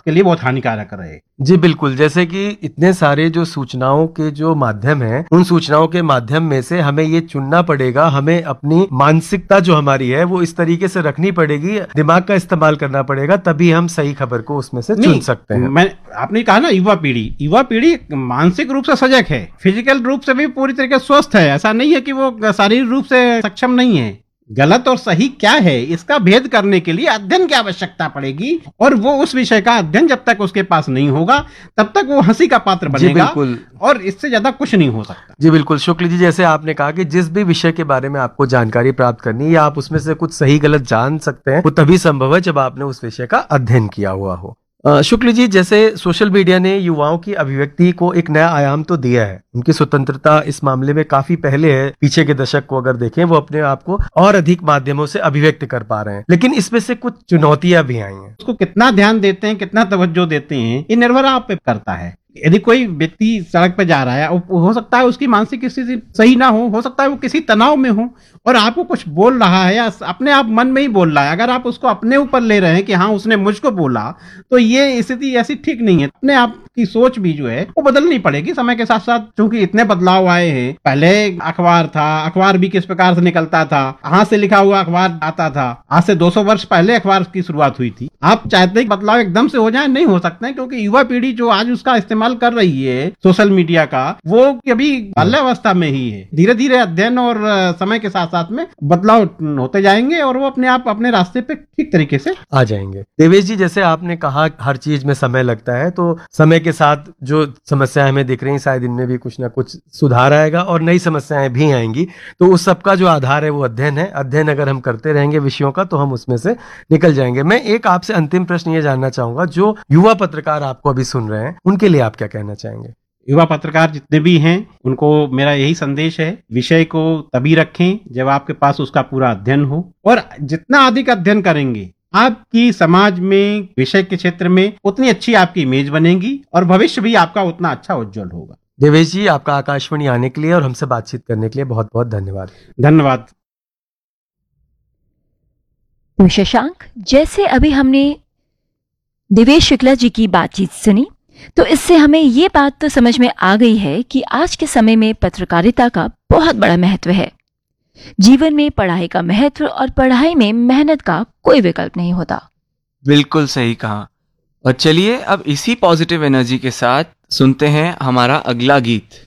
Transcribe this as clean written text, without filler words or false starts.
के लिए बहुत हानिकारक रहे। जी बिल्कुल, जैसे कि इतने सारे जो सूचनाओं के जो माध्यम हैं, उन सूचनाओं के माध्यम में से हमें ये चुनना पड़ेगा, हमें अपनी मानसिकता जो हमारी है वो इस तरीके से रखनी पड़ेगी, दिमाग का इस्तेमाल करना पड़ेगा, तभी हम सही खबर को उसमें से चुन सकते हैं। आपने कहा ना युवा पीढ़ी मानसिक रूप से सजग है, फिजिकल रूप से भी पूरी तरीके से स्वस्थ है। ऐसा नहीं है कि वो शारीरिक रूप से सक्षम नहीं है। गलत और सही क्या है इसका भेद करने के लिए अध्ययन की आवश्यकता पड़ेगी, और वो उस विषय का अध्ययन जब तक उसके पास नहीं होगा तब तक वो हंसी का पात्र बनेगा, और इससे ज्यादा कुछ नहीं हो सकता। जी बिल्कुल शुक्ल जी, जैसे आपने कहा कि जिस भी विषय के बारे में आपको जानकारी प्राप्त करनी है या आप उसमें से कुछ सही गलत जान सकते हैं, वो तभी संभव है जब आपने उस विषय का अध्ययन किया हुआ हो। शुक्ल जी, जैसे सोशल मीडिया ने युवाओं की अभिव्यक्ति को एक नया आयाम तो दिया है, उनकी स्वतंत्रता इस मामले में काफी पहले है। पीछे के दशक को अगर देखें, वो अपने आप को और अधिक माध्यमों से अभिव्यक्त कर पा रहे हैं, लेकिन इसमें से कुछ चुनौतियां भी आई हैं। उसको कितना ध्यान देते हैं, कितना तवज्जो देते हैं, ये निर्भर आप पे करता है। यदि कोई व्यक्ति सड़क पे जा रहा है, हो सकता है उसकी मानसिक स्थिति सही ना हो सकता है वो किसी तनाव में हो और आपको कुछ बोल रहा है या अपने आप मन में ही बोल रहा है, अगर आप उसको अपने ऊपर ले रहे हैं कि हाँ उसने मुझको बोला, तो ये स्थिति ऐसी ठीक नहीं है। अपने आप की सोच भी जो है वो बदलनी पड़ेगी समय के साथ साथ, क्योंकि इतने बदलाव आए हैं। पहले अखबार था, अखबार भी किस प्रकार से निकलता था, हाथ से लिखा हुआ अखबार आता था। आज से 200 वर्ष पहले अखबार की शुरुआत हुई थी। आप चाहते हैं बदलाव एकदम से हो जाए, नहीं हो सकते हैं, क्योंकि युवा पीढ़ी जो आज उसका इस्तेमाल कर रही है सोशल मीडिया का, वो अभी बाल्यावस्था में ही है। धीरे धीरे अध्ययन और समय के साथ साथ में बदलाव होते जाएंगे और वो अपने आप अपने रास्ते पे ठीक तरीके से आ जाएंगे। देवेश जी, जैसे आपने कहा हर चीज में समय लगता है, तो समय के साथ जो समस्याएं हमें दिख रही हैं शायद इनमें भी कुछ ना कुछ सुधार आएगा और नई समस्याएं भी आएंगी। तो उस सब का जो आधार है वो अध्ययन है। अध्ययन अगर हम करते रहेंगे विषयों का तो हम उसमें से निकल जाएंगे। मैं एक आपसे अंतिम प्रश्न ये जानना चाहूंगा, जो युवा पत्रकार आपको अभी सुन रहे हैं उनके लिए आप क्या कहना चाहेंगे? युवा पत्रकार जितने भी हैं उनको मेरा यही संदेश है, विषय को तभी रखें जब आपके पास उसका पूरा अध्ययन हो, और जितना अधिक अध्ययन करेंगे आपकी समाज में विषय के क्षेत्र में उतनी अच्छी आपकी इमेज बनेगी और भविष्य भी आपका उतना अच्छा उज्जवल होगा। देवेश जी, आपका आकाशवाणी आने के लिए और हमसे बातचीत करने के लिए बहुत बहुत धन्यवाद। धन्यवाद। तो शशांक, जैसे अभी हमने देवेश शुक्ला जी की बातचीत सुनी, तो इससे हमें ये बात तो समझ में आ गई है कि आज के समय में पत्रकारिता का बहुत बड़ा महत्व है। जीवन में पढ़ाई का महत्व और पढ़ाई में मेहनत का कोई विकल्प नहीं होता। बिल्कुल सही कहा। और चलिए अब इसी पॉजिटिव एनर्जी के साथ सुनते हैं हमारा अगला गीत।